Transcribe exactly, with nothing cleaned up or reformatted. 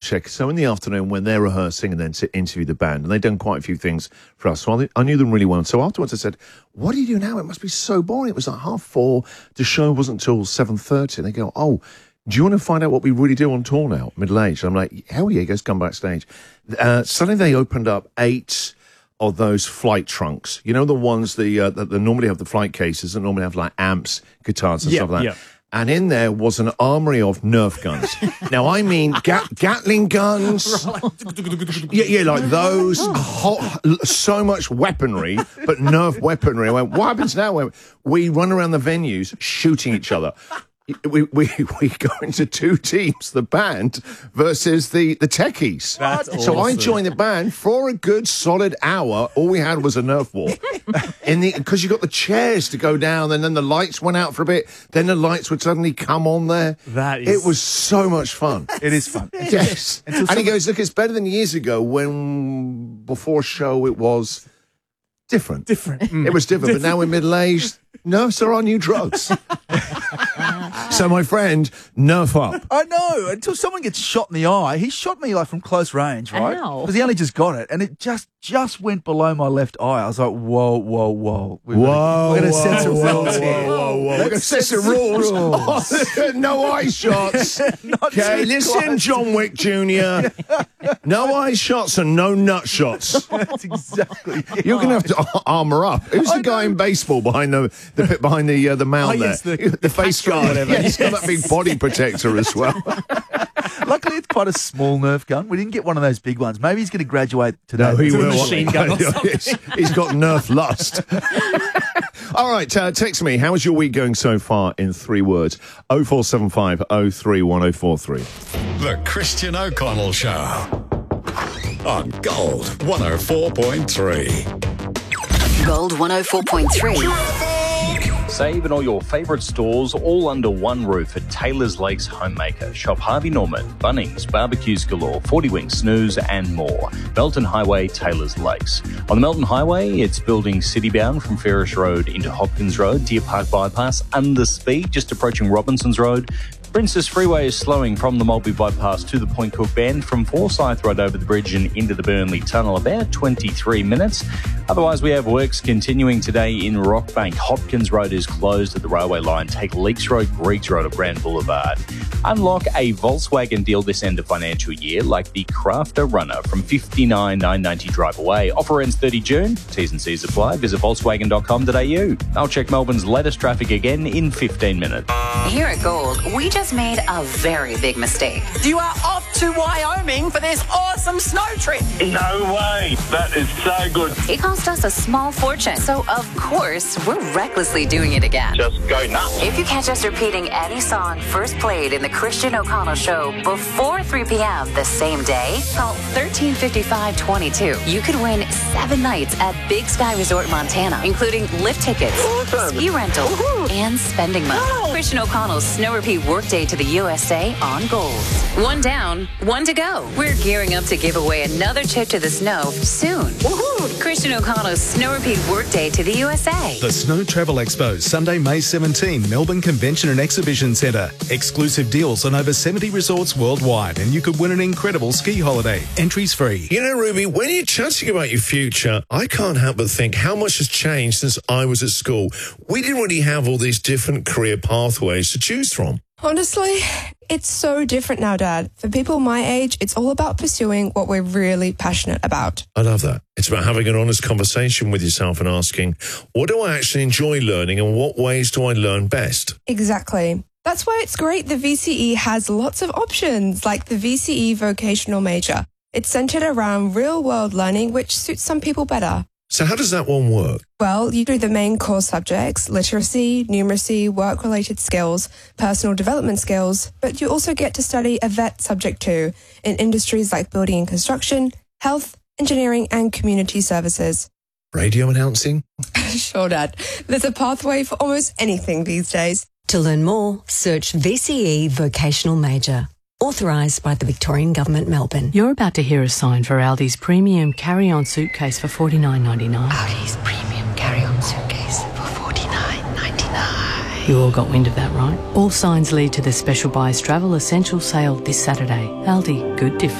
check. So in the afternoon when they're rehearsing and then to interview the band, and they've done quite a few things for us, so I, I knew them really well. And so afterwards I said, what do you do now? It must be so boring. It was like half four. The show wasn't till seven thirty. And they go, oh, do you want to find out what we really do on tour now, middle-aged? I'm like, hell yeah, he goes, come backstage. Uh, suddenly they opened up eight of those flight trunks. You know, the ones the, uh, that, that normally have the flight cases that normally have like amps, guitars and yeah, stuff like yeah. that. And in there was an armory of Nerf guns. Now, I mean Gat- Gatling guns. yeah, yeah, like those. Hot, so much weaponry, but Nerf weaponry. I went, what happens now? We, we run around the venues shooting each other. We, we we go into two teams, the band versus the, the techies. That's so awesome. I joined the band for a good solid hour. All we had was a Nerf war. In the Because you got the chairs to go down, and then the lights went out for a bit. Then the lights would suddenly come on there. That is... It was so much fun. It is fun. Yes. And he goes, look, it's better than years ago when before show it was different. Different. Mm. It was different, different. But now we're middle-aged. Nerfs are our new drugs. So my friend, Nerf up. I know, until someone gets shot in the eye. He shot me like from close range, right? Ow. Because he only just got it, and it just just went below my left eye. I was like, whoa, whoa, whoa. We're Whoa, gonna, we're going to whoa, set some whoa, rules whoa, here. whoa, whoa. We're going to set some rules. Oh, no eye shots. Okay, listen, close. John Wick Junior No eye shots and no nut shots. That's exactly. You're going to have to armour up. Who's the guy in baseball behind the the pit behind the uh, the mound Oh, there? yes, the- the face guard. whatever. Yeah, he's got that big body protector as well. Luckily, it's quite a small Nerf gun. We didn't get one of those big ones. Maybe he's going to graduate today. No, he It's a will. machine gun or Yes, he's got Nerf lust. All right, uh, text me. How is your week going so far in three words? oh four seven five oh three one oh four three. The Christian O'Connell Show on Gold one oh four point three. Gold one oh four point three. Save in all your favourite stores, all under one roof at Taylor's Lakes Homemaker. Shop Harvey Norman, Bunnings, Barbecues Galore, forty Wings Snooze and more. Melton Highway, Taylor's Lakes. On the Melton Highway, it's building citybound from Ferris Road into Hopkins Road, Deer Park Bypass, under speed, just approaching Robinson's Road. Princess Freeway is slowing from the Mulby Bypass to the Point Cook Bend, from Forsyth Road over the bridge and into the Burnley Tunnel, about twenty-three minutes. Otherwise, we have works continuing today in Rockbank. Hopkins Road is closed at the railway line. Take Leaks Road, Griggs Road or Grand Boulevard. Unlock a Volkswagen deal this end of financial year, like the Crafter Runner from fifty-nine thousand nine hundred ninety drive away. Offer ends thirty June. T's and C's apply. Visit volkswagen dot com dot a u. I'll check Melbourne's latest traffic again in fifteen minutes. Here at Gold, we just made a very big mistake. You are off to Wyoming for this awesome snow trip. No way. That is so good. It cost us a small fortune, so of course, we're recklessly doing it again. Just go nuts. If you catch us repeating any song first played in the Christian O'Connell Show before three p.m. the same day, call thirteen fifty-five twenty-two. You could win seven nights at Big Sky Resort Montana, including lift tickets, Awesome. ski rental, Woohoo. and spending money. Wow. Christian O'Connell's Snow Repeat Workday to the U S A on Gold. One down, one to go. We're gearing up to give away another trip to the snow soon. Woohoo. Christian O'Connell's Snow Repeat Workday to the U S A. The Snow Travel Expo, Sunday, May seventeenth, Melbourne Convention and Exhibition Centre. Exclusive deals on over seventy resorts worldwide, and you could win an incredible ski holiday. Entries free. You know, Ruby, when you're chatting about your future, I can't help but think how much has changed since I was at school. We didn't really have all these different career pathways to choose from. Honestly, it's so different now, Dad. For people my age, it's all about pursuing what we're really passionate about. I love that. It's about having an honest conversation with yourself and asking, what do I actually enjoy learning and what ways do I learn best? Exactly. That's why it's great the V C E has lots of options, like the V C E Vocational Major. It's centered around real-world learning, which suits some people better. So how does that one work? Well, you do the main core subjects, literacy, numeracy, work-related skills, personal development skills, but you also get to study a vet subject too, in industries like building and construction, health, engineering, and community services. Radio announcing? Sure, Dad. There's a pathway for almost anything these days. To learn more, search V C E Vocational Major. Authorised by the Victorian Government, Melbourne. You're about to hear a sign for Aldi's premium carry-on suitcase for forty-nine ninety-nine. Aldi's premium carry-on suitcase for forty-nine ninety-nine. You all got wind of that, right? All signs lead to the special buys travel essential sale this Saturday. Aldi, good difference.